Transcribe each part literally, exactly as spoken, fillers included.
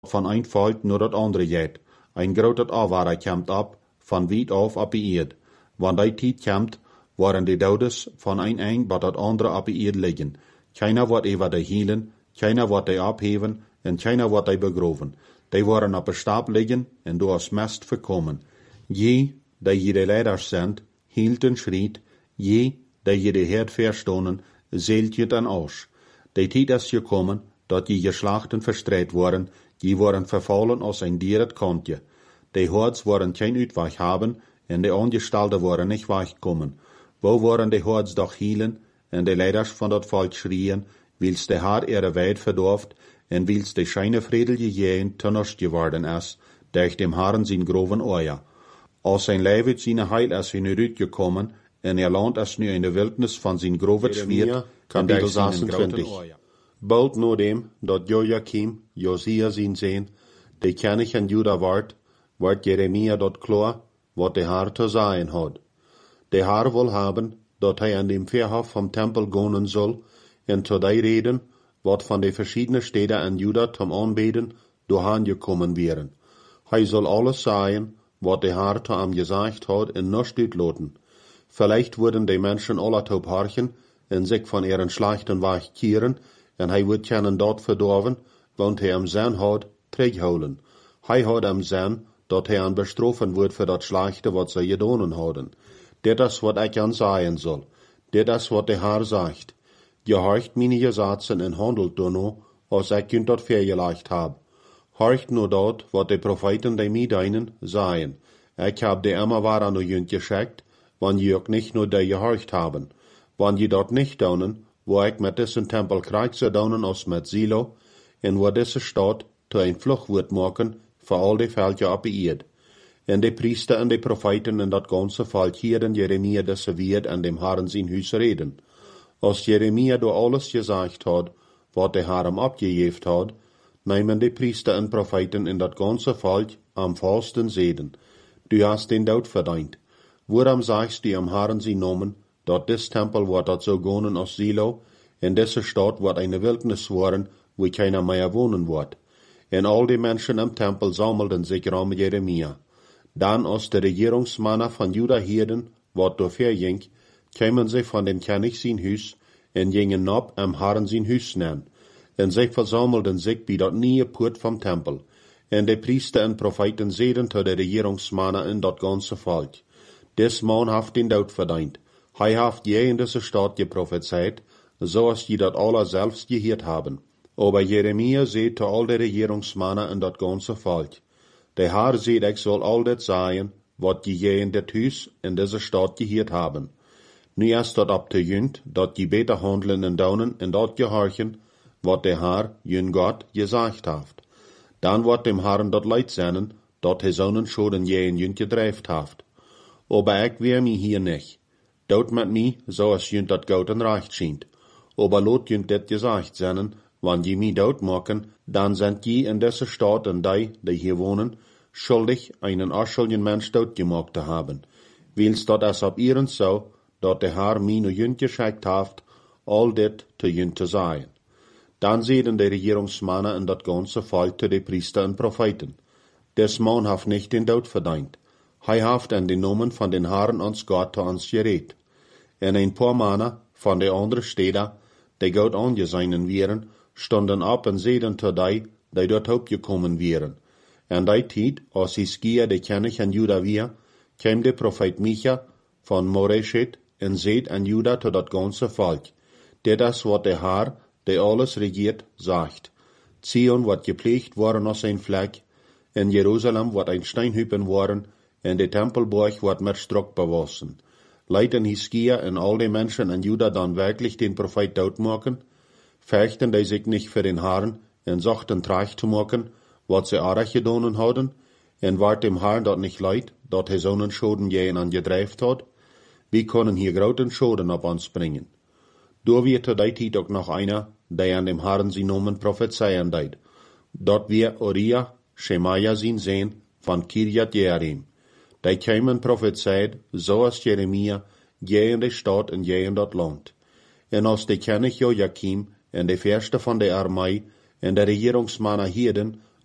van een volk naar dat andere gaat. Een grote afwaarde komt op, van wiet af op de eerd. Want die tijd komt, waren de dodes van een een bij dat andere op de eerd liggen. Keiner wordt over de hielen, keiner wordt die opheven, en keiner wordt die begroven. Die waren op een stap liggen, en door als mest verkomen. Je, die je de leiders zendt, hielden schriet, je, die je de herd verstonen, zeelt je dan aus. De tijd is gekomen, dat je geslachten verstrijd worden, die worden vervallen als een dier het kontje. De hords worden geen uitweg hebben, en de ongestalten worden niet wegkomen. Wo worden de hords doch hielen, en de leiders van dat volk schrien, wils de haar ihre wijd verdorft, en wils de scheine vredelige jeen tunnerst geworden is, durch dem Herrn zijn groven oja. Als zijn lijf uit zijn heil is hij nu uitgekomen, en er land is nu in de wildnis van zijn grove zwiert, kapitel zesentwintig. Bald na dem, dat Joachim, Josia zijn zijn, de König in Juda ward, wordt Jeremia dat klaar, wat de Herr te zeggen had. De Herr wil hebben, dat hij aan dem Verhof vom Tempel gonen soll, en te die reden, wat van de verschiedene steden in Juda zum Anbeten doorheen gekommen wären. Hij soll alles sagen, wat de Herr te hem gesagt had, en nicht uitloten. Vielleicht würden die Menschen alle taub horchen, en sich von ihren schlechten Weg kehren, en hij wird keinen dort verdorven, want hij am Sinn had, terughouden. Hij had am Sinn, dat hij aan bestrafen wordt voor dat slechte wat zij gedaan hadden. Dit is wat ik aan zeggen zal. Dit is wat de Herr zegt. Je horcht meine Gesetze en handelt daarno, als ik je dat vergelegd heb. Horcht nu dat, wat de profeten die mij dienen, zeggen. Ik heb de immer waar aan je geschickt, wanneer je ook niet nur die gehorcht haben. Wanneer je dat niet doen, wo ik met diesen Tempel krijg ze doen als met Silo, en wo diese Stadt te een vluchtwoord maken, voor al die velden op de eerd. En de priester en de profeten en dat ganze volk hielden Jeremia deze woord en dem Herrn zijn huis reden. Als Jeremia door alles gezegd had, wat de Herr hem opgegeven had, nemen de priester en profeten in dat ganze volk am vasten zeden. Du hast den dood verdient. Waarom sagst du am Herrn zijn namen, dat dis Tempel wordt dat zo gonen als Silo, en deze stad wordt eine wildnis worden, wo keiner mehr wohnen wordt. En al die Menschen im Tempel sammelten sich rum Jeremia. Dan als de regierungsmannen van Juda hielden, wat doorverging, kwamen sie von dem König sein Huis, en gingen op am Herrn sein Huis nemen. En zij versammelten sich bij dat nieuwe poort vom Tempel. En de priester en profeten zeiden tot de regierungsmannen in dat ganze volk. Des man haft den dood verdient. Hij haft je in deze stad geprophezeit, zoals je dat alle selbst geheerd haben. Aber Jeremia zei te al de regierungsmannen in dat ganze volk. De Herr zei, ik zal al dat zeggen, wat je in dit huis in deze stad geheerd haben. Nu is dat op te junt, dat je beter handelen en doen en dat gehorchen, wat de Herr, jun God, gezegd heeft. Dan wordt dem Herrn dat leid zijn, dat hij zonen schoden je in junt gedreifd heeft. Aber ik weer mij hier niet. Dood met mij, zoals junt dat goud en recht schijnt. Aber lot junt dit gezegd zijn, wanneer je mij dood maken, dan zijn je in deze stad en die, die hier wonen, schuldig einen afschuldigen mens doodgemaakt te hebben. Wils dat is op ihren zo, dat de Herr mij nu junt geschickt heeft, al dit te junt te zeggen. Dan zeiden de regierungsmannen in dat ganze volk te de priester en profeten. Des man heeft nicht den dood verdient. Hij heeft in de namen van den Herrn ons God te ons gereed. En een paar mannen van de andere steden, die God aangezien wären, stonden op en zeiden te die, die dort opgekomen wären. En die tijd, als Hiskia de König in Juda weer, kwam de profeet Micha van Moreshet en zeid aan Juda tot dat ganze volk. Dit is wat de Herr, die alles regiert, zegt. Zion wordt gepleegd worden als een vlek, en Jeruzalem wordt een steinhüppen worden, en de Tempelborg wordt met strok bewassen. Leiden Hiskia en al die Menschen in Juda dan wirklich den Prophet doodmaken? Fechten die sich nicht für den Herrn en zochten traag te maken, wat ze aardig gedaan hadden, en waard dem Herrn dat nicht leid, dat hij zo'n schoden jeen aan gedreifd had? Wie können hier groten schoden op ons brengen? Door wird te die tijd ook nog einer, die aan dem Herrn zijn nomen prophezeien deed. Dat wir Uriah, Shemaiah zijn zijn, van Kirjat Jearim. Die kwamen prophezeid, zoals Jeremia, je in de stad en je in dat land. En als de König Joachim en de verste van de armee en de regierungsmannen hielden,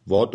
wat